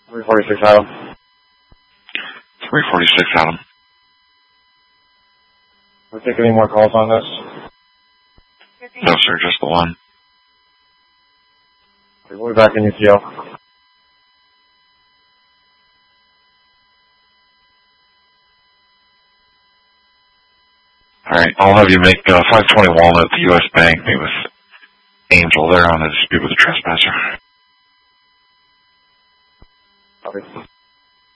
346 Adam. 346 Adam. We'll take any more calls on this? No, sir, just the one. We'll be back in UTO. Alright, I'll have you make 520 Walnut at the U.S. Bank. Meet with Angel there on a dispute with the trespasser. Copy.